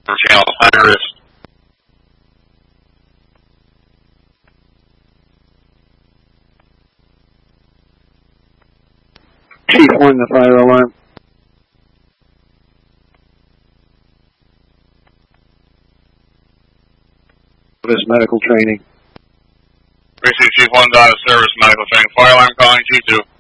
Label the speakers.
Speaker 1: channel high risk.
Speaker 2: Chief 1, the fire alarm. Service medical training.
Speaker 1: Precinct Chief 1, service medical training. Fire alarm calling Chief 2.